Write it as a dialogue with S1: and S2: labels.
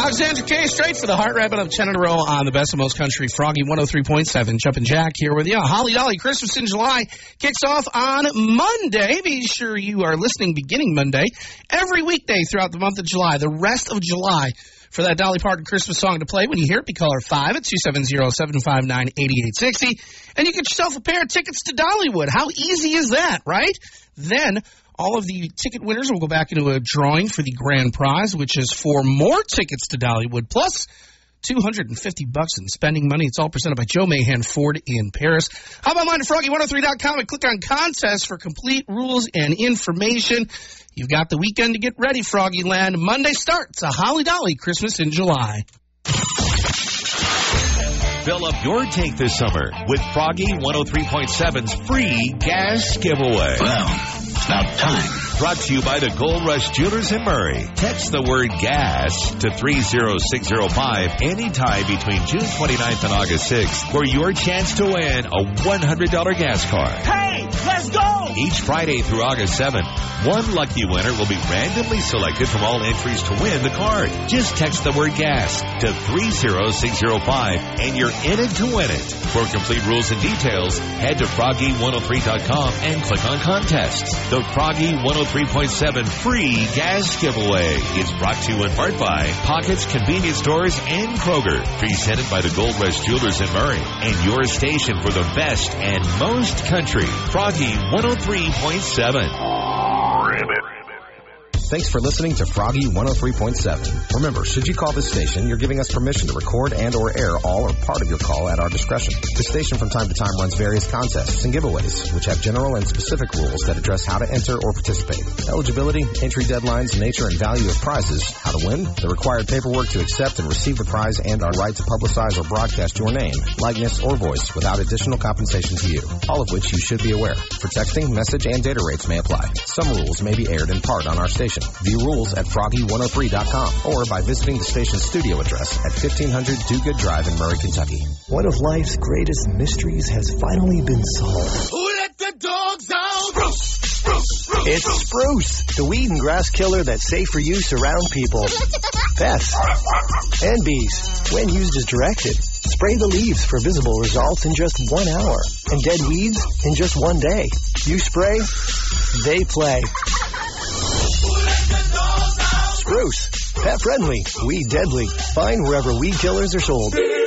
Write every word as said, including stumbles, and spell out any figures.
S1: Alexander K. Straight for the Heart Rabbit of ten in a row on the best of most country. Froggy one oh three point seven. Jumpin' Jack here with you. Holly Dolly Christmas in July kicks off on Monday. Be sure you are listening beginning Monday. Every weekday throughout the month of July, the rest of July, for that Dolly Parton Christmas song to play. When you hear it, be caller five at two seven zero, seven five nine, eight eight six zero. And you get yourself a pair of tickets to Dollywood. How easy is that, right? Then all of the ticket winners will go back into a drawing for the grand prize, which is for more tickets to Dollywood, plus two hundred fifty bucks in spending money. It's all presented by Joe Mahan Ford in Paris. How about mine at froggy one oh three dot com and click on contests for complete rules and information. You've got the weekend to get ready, Froggy Land. Monday starts a Holly Dolly Christmas in July.
S2: Fill up your tank this summer with Froggy one oh three point seven's free gas giveaway.
S3: Well, it's about time.
S2: Brought to you by the Gold Rush Jewelers in Murray. Text the word gas to three zero six zero five anytime between June twenty-ninth and August sixth for your chance to win a one hundred dollars gas card.
S4: Hey, let's go!
S2: Each Friday through August seventh, one lucky winner will be randomly selected from all entries to win the card. Just text the word gas to three zero six zero five and you're in it to win it. For complete rules and details, head to froggy one oh three dot com and click on contests. The Froggy one oh three point seven free gas giveaway is brought to you in part by Pockets Convenience Stores and Kroger. Presented by the Gold Rush Jewelers in Murray and your station for the best and most country. Froggy one oh three point seven.
S5: Thanks for listening to Froggy one oh three point seven. Remember, should you call this station, you're giving us permission to record and or air all or part of your call at our discretion. The station from time to time runs various contests and giveaways, which have general and specific rules that address how to enter or participate. Eligibility, entry deadlines, nature and value of prizes, how to win, the required paperwork to accept and receive the prize, and our right to publicize or broadcast your name, likeness, or voice without additional compensation to you. All of which you should be aware. For texting, message, and data rates may apply. Some rules may be aired in part on our station. View rules at froggy one oh three dot com or by visiting the station's studio address at fifteen hundred Do Good Drive in Murray, Kentucky.
S6: One of life's greatest mysteries has finally been solved.
S4: Who let the dogs out? Spruce, spruce, spruce,
S6: it's Spruce, the weed and grass killer that's safe for use around people, pets, and bees. When used as directed, spray the leaves for visible results in just one hour and dead weeds in just one day. You spray, they play. Spruce, pet friendly, weed deadly. Find wherever weed killers are sold.